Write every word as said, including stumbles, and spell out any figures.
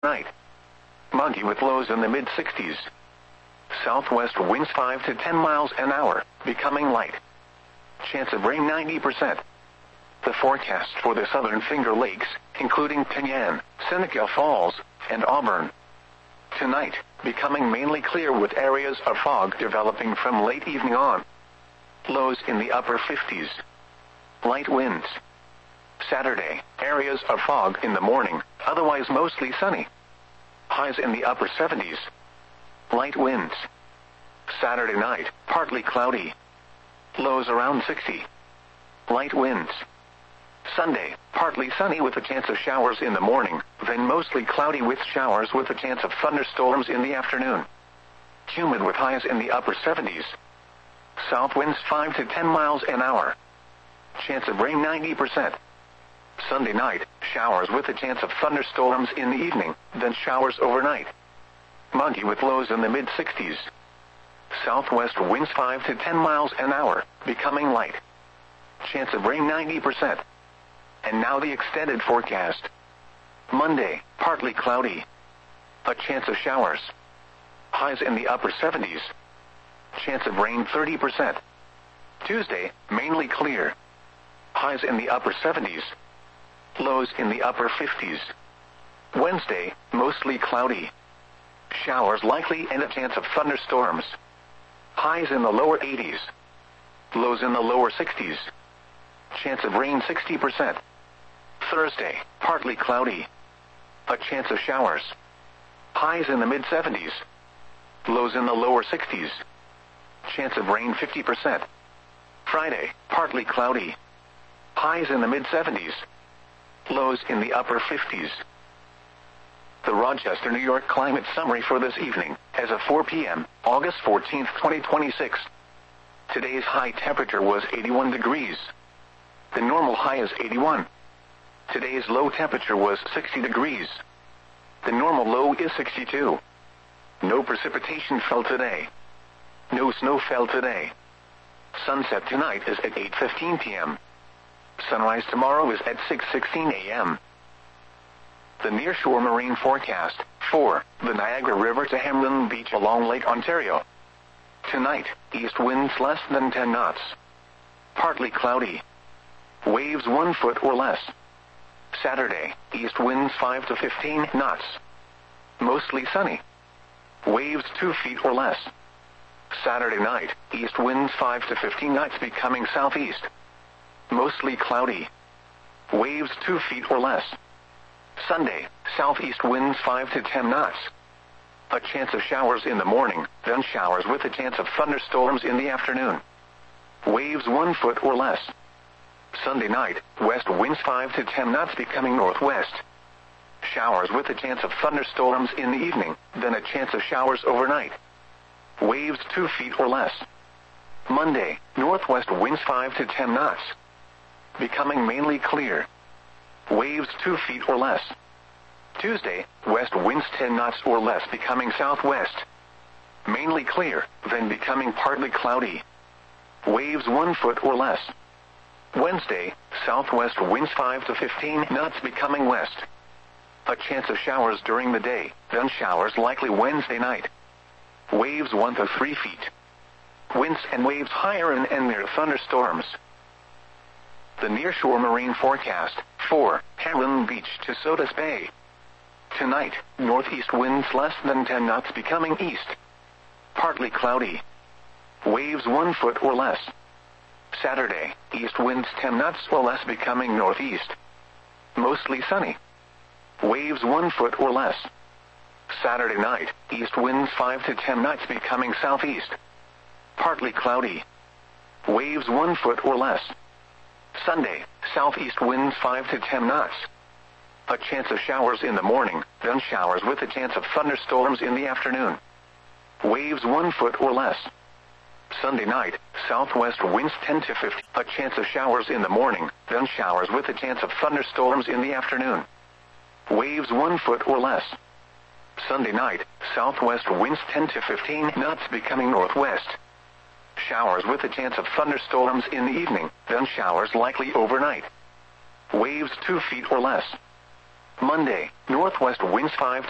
Night. Muggy with lows in the mid sixties. Southwest winds five to ten miles an hour, becoming light. Chance of rain ninety percent. The forecast for the southern Finger Lakes, including Pinyan, Seneca Falls, and Auburn. Tonight, becoming mainly clear with areas of fog developing from late evening on. Lows in the upper fifties. Light winds. Saturday, areas of fog in the morning, otherwise mostly sunny. Highs in the upper seventies. Light winds. Saturday night, partly cloudy. Lows around sixty. Light winds. Sunday, partly sunny with a chance of showers in the morning, then mostly cloudy with showers with a chance of thunderstorms in the afternoon. Humid with highs in the upper seventies. South winds five to ten miles an hour. Chance of rain ninety percent. Sunday night, showers with a chance of thunderstorms in the evening, then showers overnight. Muggy with lows in the mid sixties. Southwest winds five to ten miles an hour, becoming light. Chance of rain ninety percent. And now the extended forecast. Monday, partly cloudy. A chance of showers. Highs in the upper seventies. Chance of rain thirty percent. Tuesday, mainly clear. Highs in the upper seventies. Lows in the upper fifties. Wednesday, mostly cloudy. Showers likely and a chance of thunderstorms. Highs in the lower eighties. Lows in the lower sixties. Chance of rain sixty percent. Thursday, partly cloudy. A chance of showers. Highs in the mid seventies. Lows in the lower sixties. Chance of rain fifty percent. Friday, partly cloudy. Highs in the mid seventies. Lows in the upper fifties. The Rochester, New York climate summary for this evening, as of four p.m., August fourteenth, twenty twenty-six. Today's high temperature was eighty-one degrees. The normal high is eighty-one. Today's low temperature was sixty degrees. The normal low is sixty-two. No precipitation fell today. No snow fell today. Sunset tonight is at eight fifteen p.m. Sunrise tomorrow is at six sixteen a.m. The nearshore marine forecast, for the Niagara River to Hamlin Beach along Lake Ontario. Tonight, east winds less than ten knots. Partly cloudy. Waves one foot or less. Saturday, east winds five to fifteen knots. Mostly sunny. Waves two feet or less. Saturday night, east winds five to fifteen knots becoming southeast. Mostly cloudy. Waves two feet or less. Sunday, southeast winds five to ten knots. A chance of showers in the morning, then showers with a chance of thunderstorms in the afternoon. Waves one foot or less. Sunday night, west winds five to ten knots becoming northwest. Showers with a chance of thunderstorms in the evening, then a chance of showers overnight. Waves two feet or less. Monday, northwest winds five to ten knots. Becoming mainly clear. Waves two feet or less. Tuesday, west winds ten knots or less becoming southwest. Mainly clear, then becoming partly cloudy. Waves one foot or less. Wednesday, southwest winds five to fifteen knots becoming west. A chance of showers during the day, then showers likely Wednesday night. Waves one to three feet. Winds and waves higher and, and near thunderstorms. The nearshore marine forecast, for Hamlin Beach to Sodus Bay. Tonight, northeast winds less than ten knots becoming east. Partly cloudy. Waves one foot or less. Saturday, east winds ten knots or less becoming northeast. Mostly sunny. Waves one foot or less. Saturday night, east winds five to ten knots becoming southeast. Partly cloudy. Waves one foot or less. Sunday, southeast winds five to ten knots. A chance of showers in the morning, then showers with a chance of thunderstorms in the afternoon. Waves one foot or less. Sunday night, southwest winds ten to fifteen. A chance of showers in the morning, then showers with a chance of thunderstorms in the afternoon. Waves one foot or less. Sunday night, southwest winds ten to fifteen knots becoming northwest. Showers with a chance of thunderstorms in the evening, then showers likely overnight. Waves two feet or less. Monday, northwest winds five